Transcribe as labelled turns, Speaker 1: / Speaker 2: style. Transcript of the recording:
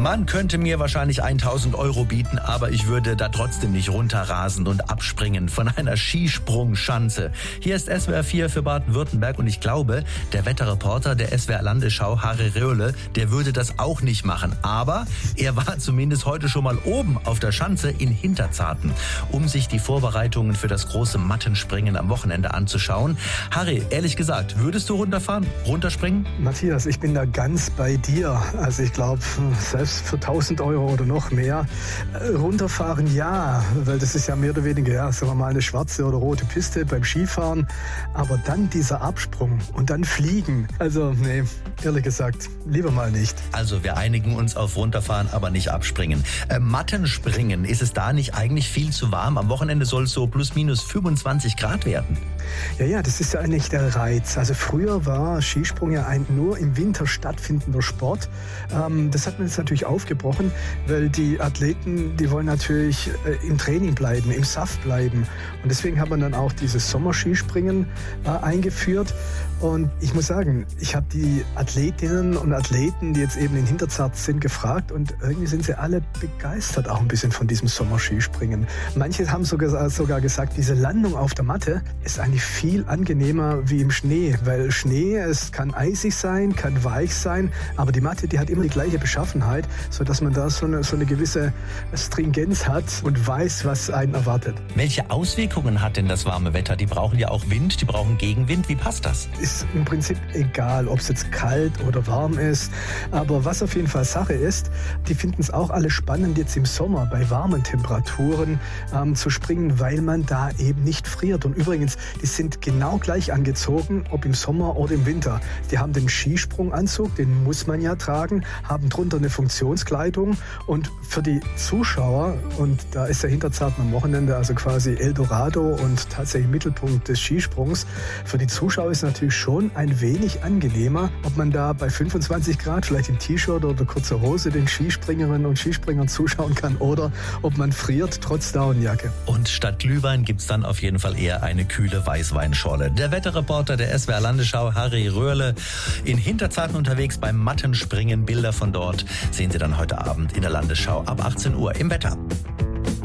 Speaker 1: Man könnte mir wahrscheinlich 1.000 € bieten, aber ich würde da trotzdem nicht runterrasen und abspringen von einer Skisprungschanze. Hier ist SWR 4 für Baden-Württemberg und ich glaube, der Wetterreporter der SWR Landesschau, Harry Röhrle, der würde das auch nicht machen. Aber er war zumindest heute schon mal oben auf der Schanze in Hinterzarten, um sich die Vorbereitungen für das große Mattenspringen am Wochenende anzuschauen. Harry, ehrlich gesagt, würdest du runterspringen?
Speaker 2: Matthias, ich bin da ganz bei dir. Also ich glaube, selbst für 1.000 € oder noch mehr. Runterfahren ja, weil das ist ja mehr oder weniger, ja, sagen wir mal, eine schwarze oder rote Piste beim Skifahren. Aber dann dieser Absprung und dann fliegen. Also nee, ehrlich gesagt, lieber mal nicht.
Speaker 1: Also wir einigen uns auf runterfahren, aber nicht abspringen. Mattenspringen, ist es da nicht eigentlich viel zu warm? Am Wochenende soll es so plus minus 25 Grad werden.
Speaker 2: Ja, das ist ja eigentlich der Reiz. Also früher war Skisprung ja ein nur im Winter stattfindender Sport. Das hat man jetzt natürlich aufgebrochen, weil die Athleten, die wollen natürlich im Training bleiben, im Saft bleiben. Und deswegen hat man dann auch dieses Sommerskispringen eingeführt. Und ich muss sagen, ich habe die Athletinnen und Athleten, die jetzt eben in Hinterzart sind, gefragt und irgendwie sind sie alle begeistert auch ein bisschen von diesem Sommerskispringen. Manche haben sogar gesagt, diese Landung auf der Matte ist eigentlich viel angenehmer wie im Schnee, weil Schnee, es kann eisig sein, kann weich sein, aber die Matte, die hat immer die gleiche Beschaffenheit, sodass man da so eine gewisse Stringenz hat und weiß, was einen erwartet.
Speaker 1: Welche Auswirkungen hat denn das warme Wetter? Die brauchen ja auch Wind, die brauchen Gegenwind. Wie passt das?
Speaker 2: Ist im Prinzip egal, ob es jetzt kalt oder warm ist, aber was auf jeden Fall Sache ist, die finden es auch alle spannend, jetzt im Sommer bei warmen Temperaturen zu springen, weil man da eben nicht friert. Und übrigens, die sind genau gleich angezogen, ob im Sommer oder im Winter. Die haben den Skisprunganzug, den muss man ja tragen, haben drunter eine Funktionskleidung und für die Zuschauer, und da ist der Hinterzarten am Wochenende also quasi Eldorado und tatsächlich Mittelpunkt des Skisprungs, für die Zuschauer ist natürlich schon ein wenig angenehmer, ob man da bei 25 Grad vielleicht im T-Shirt oder kurzer Hose den Skispringerinnen und Skispringern zuschauen kann oder ob man friert trotz Daunenjacke.
Speaker 1: Und statt Glühwein gibt's dann auf jeden Fall eher eine kühle Weißweinschorle. Der Wetterreporter der SWR Landesschau, Harry Röhrle, in Hinterzarten unterwegs beim Mattenspringen. Bilder von dort sehen Sie dann heute Abend in der Landesschau ab 18 Uhr im Wetter.